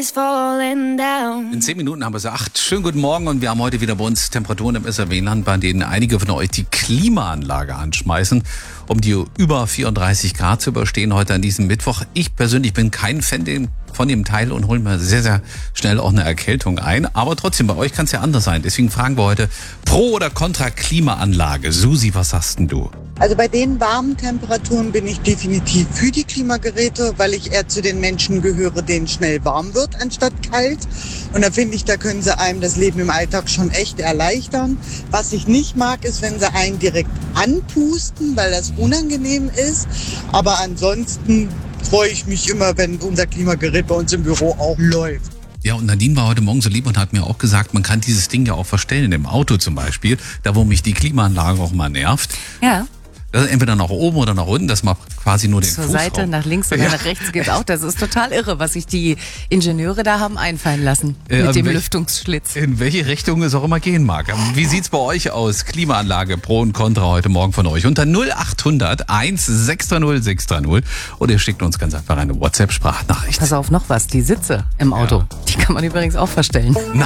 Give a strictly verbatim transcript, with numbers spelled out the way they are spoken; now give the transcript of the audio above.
is falling down. In zehn Minuten haben wir es acht. Schönen guten Morgen und wir haben heute wieder bei uns Temperaturen im S R W-Land, bei denen einige von euch die Klimaanlage anschmeißen, um die über vierunddreißig Grad zu überstehen heute an diesem Mittwoch. Ich persönlich bin kein Fan von dem Teil und hole mir sehr, sehr schnell auch eine Erkältung ein. Aber trotzdem, bei euch kann es ja anders sein. Deswegen fragen wir heute, pro oder contra Klimaanlage? Susi, was sagst denn du? Also bei den warmen Temperaturen bin ich definitiv für die Klimageräte, weil ich eher zu den Menschen gehöre, denen schnell warm wird, anstatt kalt. Und da finde ich, da können sie einem das Leben im Alltag schon echt erleichtern. Was ich nicht mag, ist, wenn sie einen direkt anpusten, weil das unangenehm ist. Aber ansonsten freue ich mich immer, wenn unser Klimagerät bei uns im Büro auch läuft. Ja, und Nadine war heute Morgen so lieb und hat mir auch gesagt, man kann dieses Ding ja auch verstellen, im Auto zum Beispiel, da wo mich die Klimaanlage auch mal nervt. Ja. Also entweder nach oben oder nach unten, dass man quasi nur den Zur Fußraum. Seite, nach links oder Ja. nach rechts geht auch. Das ist total irre, was sich die Ingenieure da haben einfallen lassen Äh, mit dem welch- Lüftungsschlitz. In welche Richtung es auch immer gehen mag. Wie sieht's bei euch aus? Klimaanlage, Pro und Contra heute Morgen von euch. Unter null acht hundert eins sechs drei null sechs drei null. Oder ihr schickt uns ganz einfach eine WhatsApp-Sprachnachricht. Pass auf, noch was, die Sitze im Auto, Ja. die kann man übrigens auch verstellen.